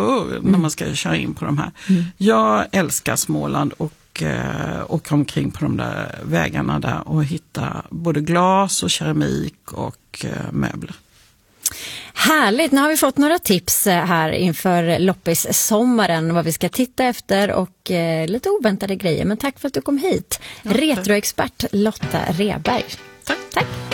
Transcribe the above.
när man ska köra in på de här. Jag älskar Småland och åka omkring på de där vägarna där och hitta både glas och keramik och möbler. Härligt, nu har vi fått några tips här inför loppis-sommaren, vad vi ska titta efter och lite oväntade grejer. Men tack för att du kom hit. Retroexpert Lotta Reberg. Tack.